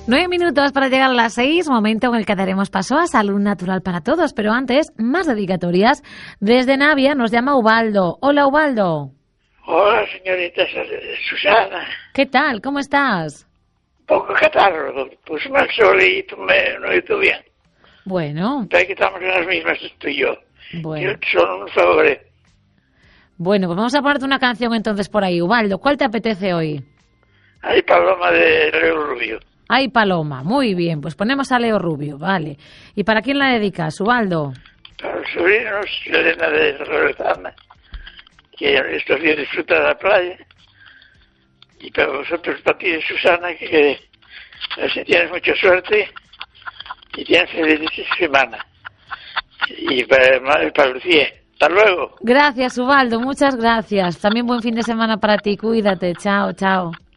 9 minutos para llegar a las 6, momento en el que daremos paso a Salud Natural para Todos. Pero antes, más dedicatorias. Desde Navia nos llama Ubaldo. Hola, Ubaldo. Hola, señorita Susana. ¿Qué tal? ¿Cómo estás? Un poco catarro, pues mal sol y no hizo bien. Bueno. Pero que estamos en las mismas, tú y yo. Bueno. Yo son un favor. Bueno, pues vamos a ponerte una canción entonces por ahí. Ubaldo, ¿cuál te apetece hoy? Hay Paloma de Leo Rubio. Ay, Paloma, muy bien, pues ponemos a Leo Rubio, vale. ¿Y para quién la dedicas, Ubaldo? Para los sobrinos, Elena de Loredana, que estos días disfruta de la playa. Y para vosotros, para ti, Susana, que tienes mucha suerte y tienes feliz semana. Y para Lucía. Hasta luego. Gracias, Ubaldo, muchas gracias. También buen fin de semana para ti, cuídate, chao, chao.